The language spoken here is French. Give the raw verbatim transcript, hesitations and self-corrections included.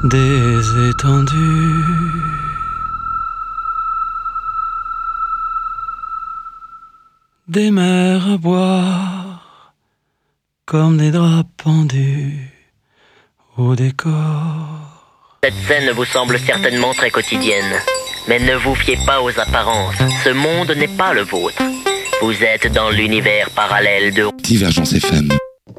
des étendues, des mers à boire comme des draps pendus au décor. Cette scène vous semble certainement très quotidienne, mais ne vous fiez pas aux apparences. Ce monde n'est pas le vôtre. Vous êtes dans l'univers parallèle de Divergence F M.